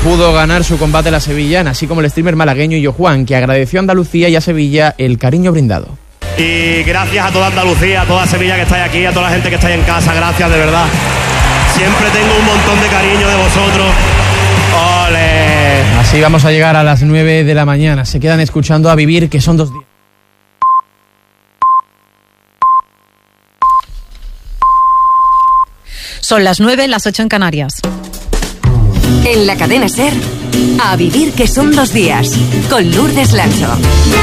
pudo ganar su combate la sevillana, así como el streamer malagueño Illo Juan, que agradeció a Andalucía y a Sevilla el cariño brindado. Y gracias a toda Andalucía, a toda Sevilla que estáis aquí, a toda la gente que estáis en casa, gracias de verdad. Siempre tengo un montón de cariño de vosotros. ¡Ole! Así vamos a llegar a las 9 de la mañana. Se quedan escuchando A Vivir, que son 2 días. Son las 9, las 8 en Canarias. En la cadena SER, A Vivir, que son 2 días, con Lourdes Lancho.